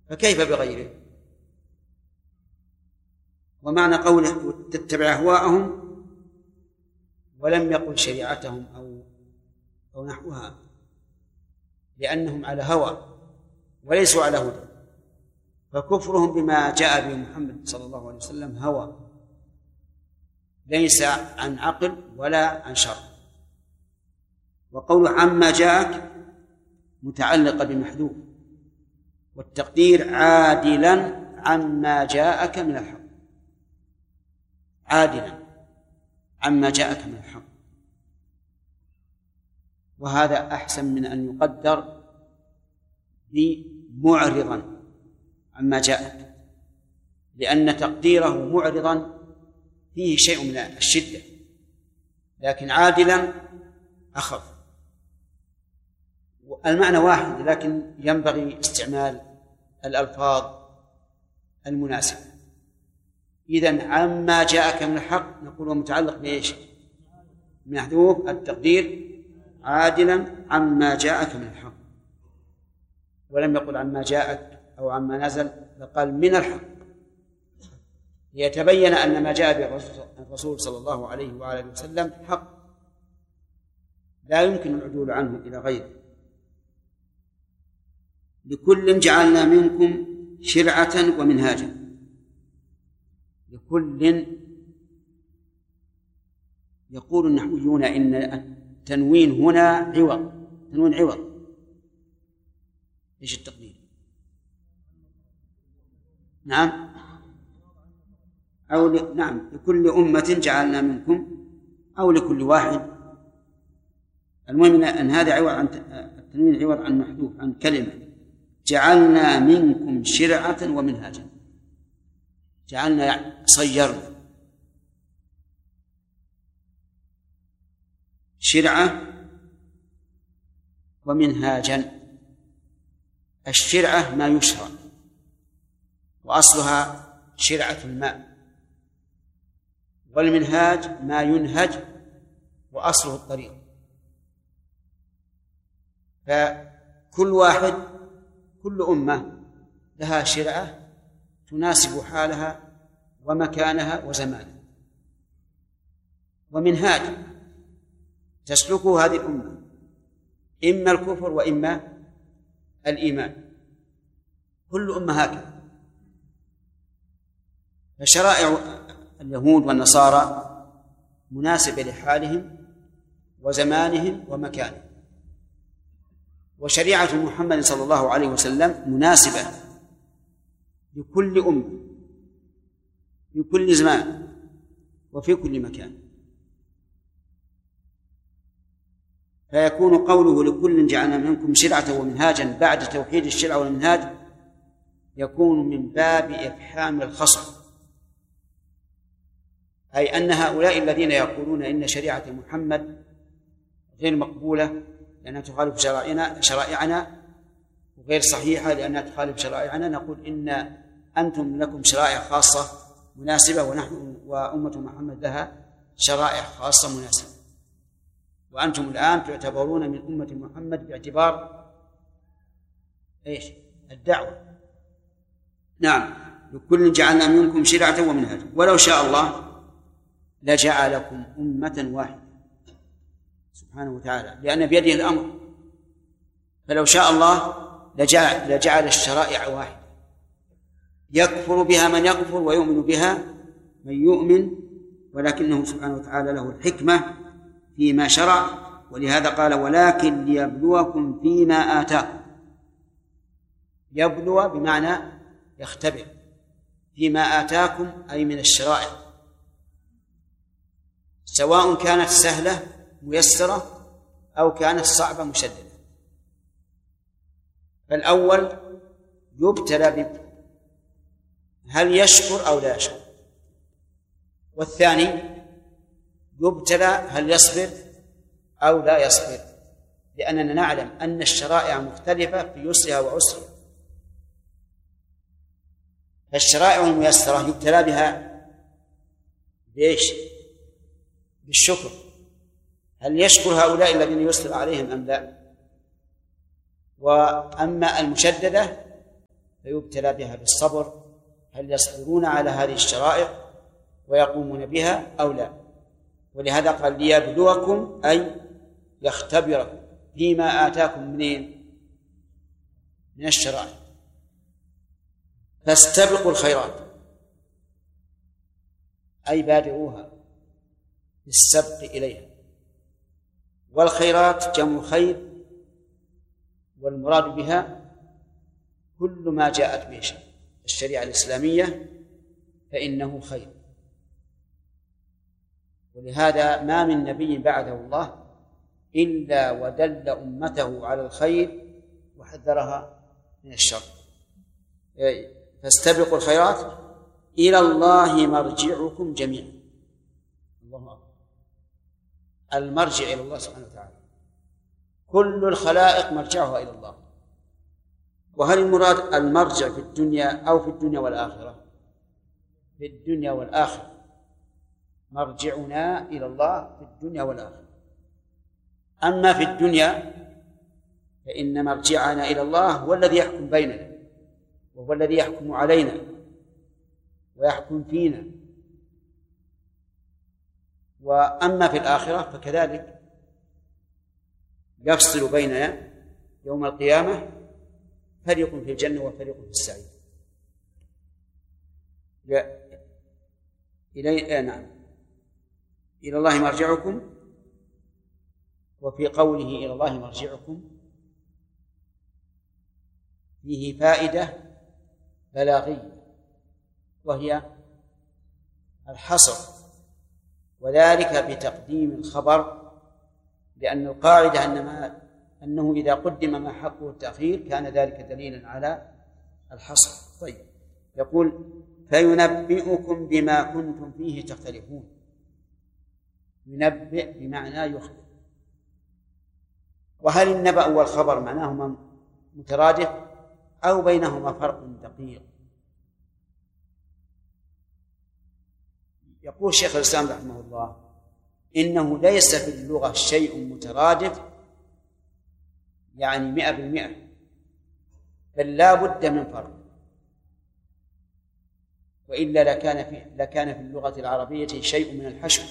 فكيف بغيره؟ ومعنى قوله تتبع أهواءهم ولم يقل شريعتهم أو نحوها، لأنهم على هوى وليسوا على هدى، فكفرهم بما جاء به محمد صلى الله عليه وسلم هوى ليس عن عقل ولا عن شرع. وقول عما جاءك متعلقة بمحذوف، والتقدير عادلا عما جاءك من الحق، عادلا عما جاءك من الحق، وهذا أحسن من أن يقدر بمعرضا عما جاءك، لأن تقديره معرضا فيه شيء من الشدة، لكن عادلا أخف. المعنى واحد، لكن ينبغي استعمال الألفاظ المناسبة. إذن عما جاءك من الحق نقول متعلق بإيش؟ محذوف التقدير عادلا عما جاءك من الحق، ولم يقل عما جاءك أو عما نزل، فقال من الحق، ليتبين أن ما جاء به الرسول صلى الله عليه وآله وسلم حق لا يمكن العدول عنه إلى غيره. لكل جعلنا منكم شرعة ومنهاجا. لكل، يقول النحويون إن التنوين هنا عوض، تنوين عوض. إيش التقدير؟ نعم، نعم، لكل أمة جعلنا منكم، أو لكل واحد. المهم أن هذا عوض عن التنوين، عوض عن محذوف عن كلمة جعلنا منكم شرعة ومنهاجا. جعلنا صيرنا، شرعة ومنهاجا. الشرعة ما يشرع، وأصلها شرعة الماء، والمنهاج ما ينهج وأصله الطريق. فكل واحد، كل أمة لها شرعة تناسب حالها ومكانها وزمانها، ومنهاج تسلكه هذه الأمة، إما الكفر وإما الإيمان، كل أمة هكذا. فشرائع اليهود والنصارى مناسبة لحالهم وزمانهم ومكانهم، وشريعة محمد صلى الله عليه وسلم مناسبة لكل أمة في كل زمان وفي كل مكان. فيكون قوله لكل جعلنا منكم شرعة ومنهاجا بعد توحيد الشرع والمنهاج يكون من باب إفحام الخصم، أي أن هؤلاء الذين يقولون إن شريعة محمد غير مقبولة لأنها تخالف شرائعنا وغير صحيحة لأنها تخالف شرائعنا، نقول إن أنتم لكم شرائع خاصة مناسبة، ونحن وأمة محمد لها شرائع خاصة مناسبة، وأنتم الآن تعتبرون من أمة محمد باعتبار إيش؟ الدعوة. نعم، لكل جعلنا منكم شرعة ومنهاجا ولو شاء الله لجعلكم أمة واحدة سبحانه وتعالى، لأن بيده الأمر، فلو شاء الله لجعل الشرائع واحدة يكفر بها من يكفر ويؤمن بها من يؤمن، ولكنه سبحانه وتعالى له الحكمة فيما شرع، ولهذا قال ولكن ليبلوكم فيما آتاكم. يبلو بمعنى يختبر، فيما آتاكم أي من الشرائع، سواء كانت سهلة ميسرة أو كانت صعبة مشددة. فالأول يبتلى هل يشكر أو لا يشكر، والثاني يبتلى هل يصبر أو لا يصبر، لأننا نعلم أن الشرائع مختلفة في يسرها وعسرها. فالشرائع الميسرة يبتلى بها بإيش؟ بالشكر، هل يشكر هؤلاء الذين يسر عليهم أم لا؟ وأما المشددة فيبتلى بها بالصبر، هل يصبرون على هذه الشرائع ويقومون بها أو لا. ولهذا قال ليبلوكم أي يختبركم فيما آتاكم من الشرائع. فاستبقوا الخيرات أي بادروها بالسبق إليها. والخيرات جمع خير، والمراد بها كل ما جاءت به الشريعة الإسلامية فإنه خير. ولهذا ما من نبي بعده الله إلا ودل أمته على الخير وحذرها من الشر. فاستبقوا الخيرات إلى الله مرجعكم جميعا. الله أكبر. المرجع إلى الله سبحانه وتعالى، كل الخلائق مرجعها إلى الله. وهل المراد المرجع في الدنيا أو في الدنيا والآخرة؟ في الدنيا والآخرة، مرجعنا إلى الله في الدنيا والآخرة. أما في الدنيا فإن مرجعنا إلى الله هو الذي يحكم بيننا، وهو الذي يحكم علينا ويحكم فينا. وأما في الآخرة فكذلك يفصل بيننا يوم القيامة فريق في الجنة وفريق في السعير. نعم، إلى الله مرجعكم. وفي قوله إلى الله مرجعكم فيه فائدة بلاغية، وهي الحصر، وذلك بتقديم الخبر، لأن القاعدة أنه إذا قدم ما حقه التأخير كان ذلك دليلا على الحصر. طيب، يقول فينبئكم بما كنتم فيه تختلفون. ينبئ بمعنى يخبر. وهل النبأ والخبر معناهما مترادف أو بينهما فرق دقيق؟ يقول شيخ الإسلام رحمه الله إنه ليس في اللغة شيء مترادف يعني 100%، بل لا بد من فرق، وإلا لكان في اللغة العربية شيء من الحشو.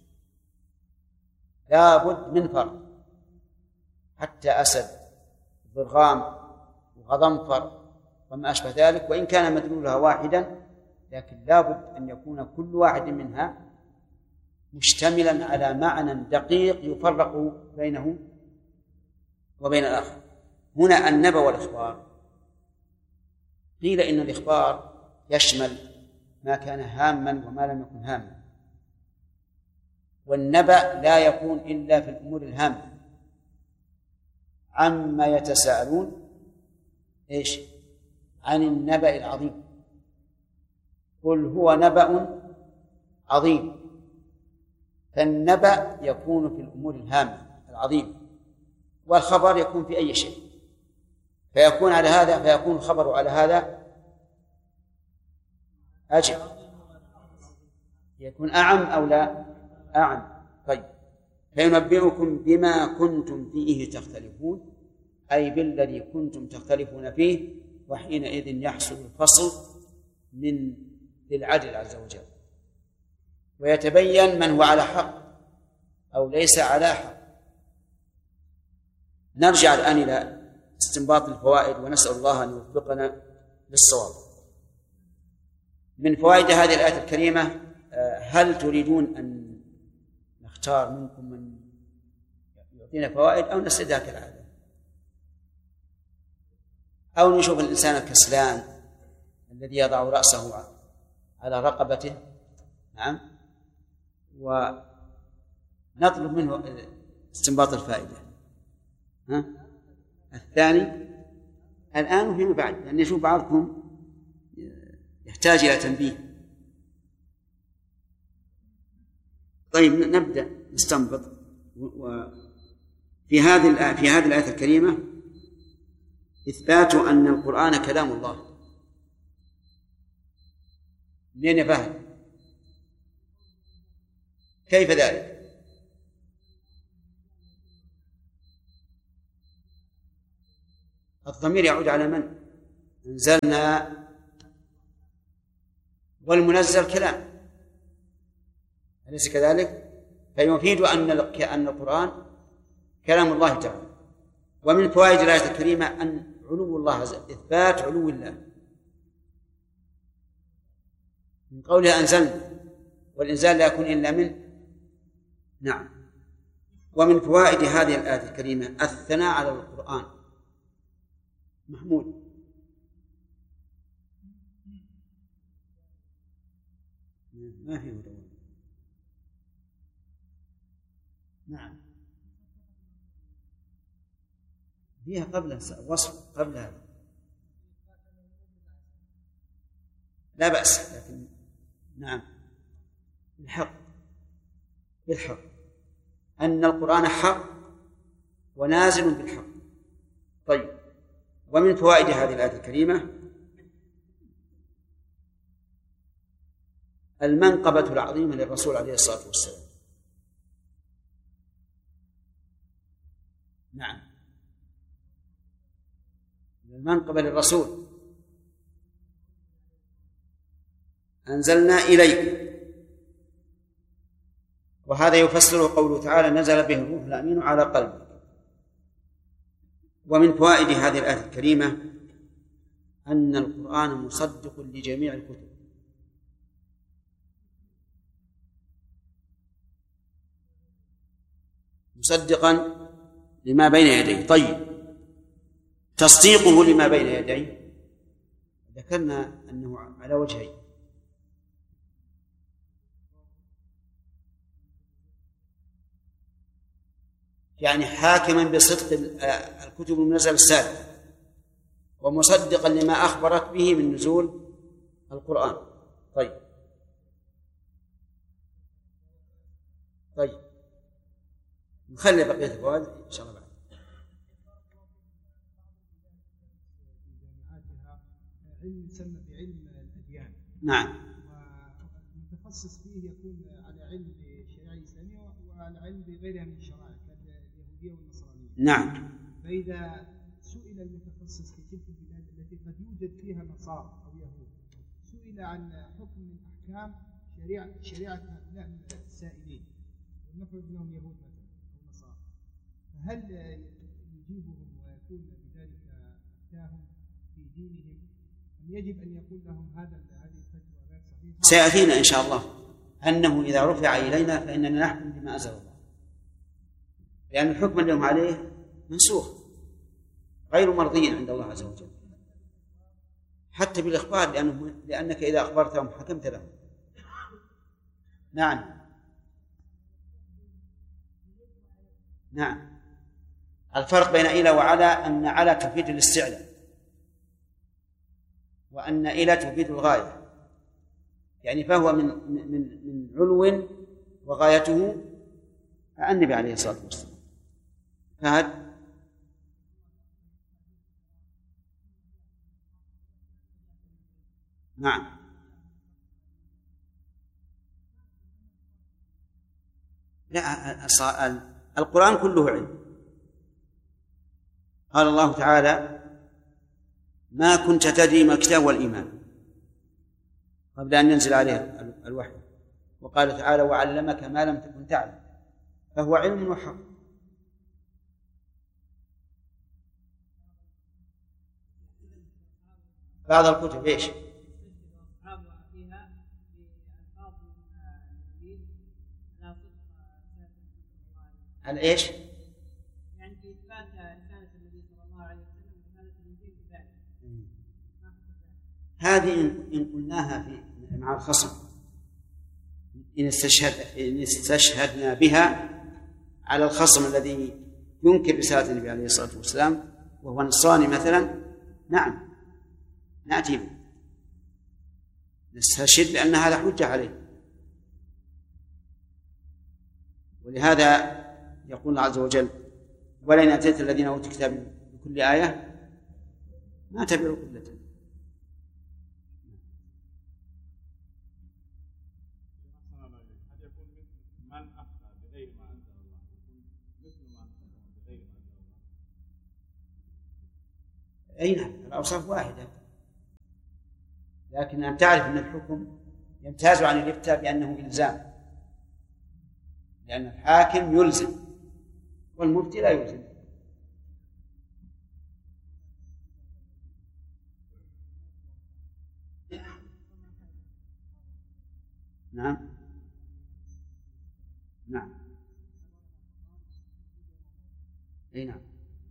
لا بد من فرق، حتى أسد ضرغام وغضنفر وما أشبه ذلك، وإن كان مدلولها واحدا لكن لا بد أن يكون كل واحد منها مشتملا على معنى دقيق يفرق بينه وبين الآخر. هنا النبأ والإخبار، قيل إن الإخبار يشمل ما كان هاما وما لم يكن هاما، والنبأ لا يكون إلا في الأمور الهامة. عما يتساءلون إيش؟ عن النبأ العظيم، قل هو نبأ عظيم. فالنبأ يكون في الأمور الهامة العظيمة، والخبر يكون في أي شيء، فيكون الخبر على هذا أجل، يكون أعم أو لا أعم. طيب، فينبئكم بما كنتم فيه تختلفون، أي بالذي كنتم تختلفون فيه، وحينئذ يحصل الفصل من للعدل عز وجل، ويتبين من هو على حق أو ليس على حق. نرجع الآن إلى استنباط الفوائد، ونسأل الله أن يوفقنا للصواب. من فوائد هذه الآية الكريمة، هل تريدون أن نختار منكم من يعطينا فوائد أو نسردها كالعادة، أو نشوف الإنسان الكسلان الذي يضع رأسه على رقبته، نعم، ونطلب منه استنباط الفائدة. الثاني الآن وفيما بعد، لأن نشوف بعضكم يحتاج إلى تنبيه. طيب، نبدأ نستنبط. في هذه الآية الكريمة إثبات أن القرآن كلام الله. منين يا فهد؟ كيف ذلك؟ الضمير يعود على من؟ أنزلنا، والمنزل كلام، أليس كذلك؟ فيفيد أن القرآن كلام الله تعالى. ومن فوائد الآية الكريمة أن علو الله، إثبات علو الله من قولها أنزلنا، والإنزال لا يكون إلا من. نعم. ومن فوائد هذه الآية الكريمة الثناء على القرآن. محمود. ما في مدونة. نعم فيها قبل وصف قبل هذا لا بأس، لكن نعم بالحق أن القرآن حق ونازل بالحق. طيب، ومن فوائد هذه الآية الكريمة المنقبة العظيمة للرسول عليه الصلاة والسلام. نعم، المنقبة للرسول. أنزلنا إليك، وهذا يفسره قوله تعالى نزل به الروح الأمين على قلبك. ومن فوائد هذه الآية الكريمة أن القرآن مصدق لجميع الكتب، مصدقا لما بين يديه. طيب، تصديقه لما بين يديه ذكرنا أنه على وجهين: يعني حاكما بصدق الكتب المنزلة السابقة، ومصدقا لما أخبرت به من نزول القرآن. طيب نخلي بقية الفوائد إن شاء الله بعد. علم يسمى بعلم الأديان. نعم. والمتخصص فيه يكون على علم بالشريعة الإسلامية وعلى علم بغيرها من الشرائع كاليهودية والنصرانية. نعم. فإذا سئل المتخصص في تلك البلاد التي قد يوجد فيها نصارى أو يهود، سئل عن حكم من أحكام شريعة هؤلاء السائلين، ونفرض أنهم يهود مثلا أو نصارى، فهل يجيبهم ويكون بذلك أفتاهم في دينهم، أم يجب أن يقول لهم هذه الفتوى غير صحيحة؟ سيأتينا إن شاء الله أنه إذا رفع إلينا فإننا نحكم بما أنزل الله، لأن الحكم لهم عليه منسوخ غير مرضي عند الله عز وجل، حتى بالإخبار، لأنك إذا أخبرتهم حكمت لهم. نعم. الفرق بين إلى وعلى أن على تفيد الاستعلاء، وأن إلى تفيد الغاية، يعني فهو من علو وغايته النبي عليه الصلاة والسلام. فهد نعم. لا، القرآن كله علم. قال الله تعالى ما كنت تدري ما الكتاب والإيمان قبل أن ينزل عليه الوحي، وقال تعالى وعلمك ما لم تكن تعلم، فهو علم وحق. بعض الكتب ايش؟ على ايش؟ يعني في اثبات رسالة النبي صلى الله عليه وسلم ورسالة الانجيل بذلك. هذه إن قلناها مع الخصم، إن استشهدنا بها على الخصم الذي ينكر رسالة النبي عليه الصلاة والسلام وهو نصراني مثلا، نعم نأتي به، نستشهد بأن هذا حجة عليه. ولهذا يقول الله عز وجل ولئن أتيت الذين أوتوا الكتاب بكل آية ما تبعوا قبلتهم. أي نعم، الأوصاف واحدة، لكن أن تعرف أن الحكم يمتاز عن الإفتاء بأنه إلزام، لأن الحاكم يلزم والمفتي لا يلزم. نعم نعم أي نعم.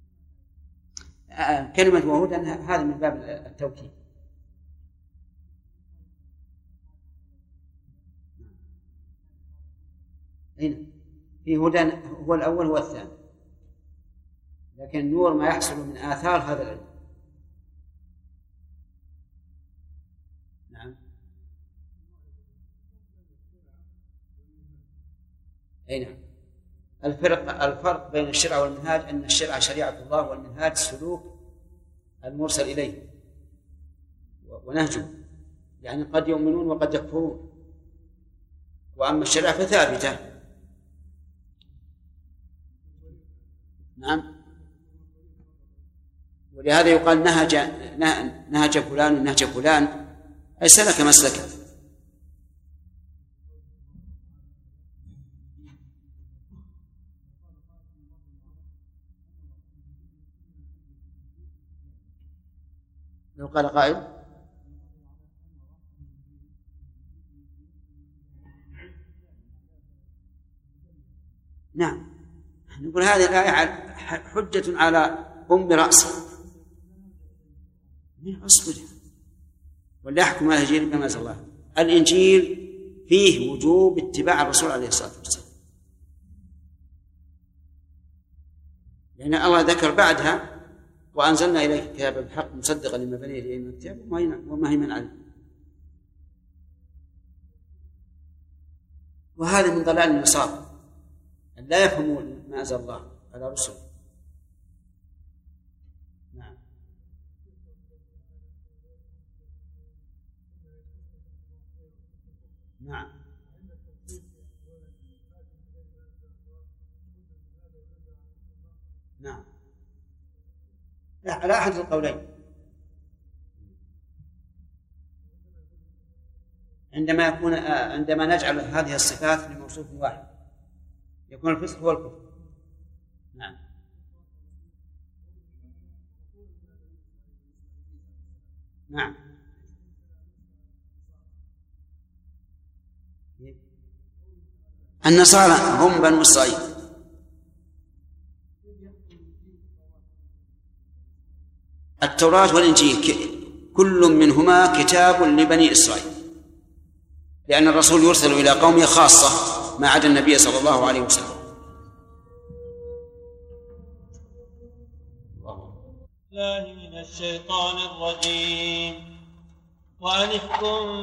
كلمة وهدى هذا من باب التوكيد. هنا في هدى هو الأول هو الثاني، لكن النور ما يحصل من آثار هذا العلم. نعم أي نعم. الفرق بين الشرع والمنهاج أن الشرع شريعة الله والمنهاج سلوك المرسل إليه ونهجه، يعني قد يؤمنون وقد يكفرون، وأما الشرع فثابتة. نعم. ولهذا يقال نهج فلان ونهج فلان أي سلك مسلكه. لو قال قائل نعم، نقول هذه الآية حجة على أم رأسه من أصله، وليحكم على الإنجيل بما أنزل الله. الإنجيل فيه وجوب اتباع الرسول عليه الصلاة والسلام، لأن الله ذكر بعدها وأنزلنا إليك كتابا بالحق مصدقا لما بين يديه من الكتاب ومهيمنا عليه. وهذا من ضلال النصارى أن لا يفهموا ما أنزل الله على رسله. نعم. نعم. نعم. لا، على أحد القولين. عندما نجعل هذه الصفات لموصوف واحد يكون الفسق هو الكفر. نعم. نعم. النصارى هم بنو إسرائيل. التوراة والإنجيل كل منهما كتاب لبني إسرائيل، لأن الرسول يرسل إلى قومه خاصة ما عدا النبي صلى الله عليه وسلم. الله من الشيطان الرجيم. وأن احكم